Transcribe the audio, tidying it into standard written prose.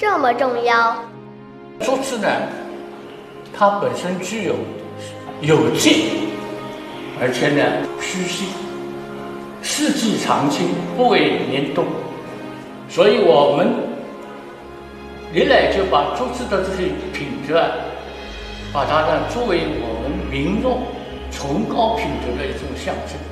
这么重要？ 竹子呢，它本身具有劲，而且呢虚性，四季常青，不为年冬。所以我们历来就把竹子的这些品质啊，把它呢作为我们民众崇高品德的一种象征。